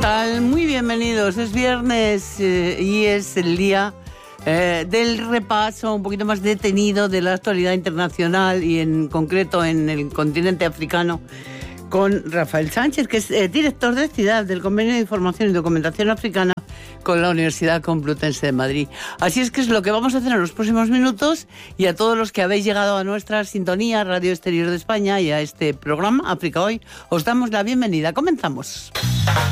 tal? Muy bienvenidos. Es viernes y es el día del repaso un poquito más detenido de la actualidad internacional y en concreto en el continente africano con Rafael Sánchez, que es director de CIDAD, del Convenio de Información y Documentación Africana con la Universidad Complutense de Madrid. Así es que es lo que vamos a hacer en los próximos minutos, y a todos los que habéis llegado a nuestra sintonía Radio Exterior de España y a este programa África Hoy, os damos la bienvenida. Comenzamos.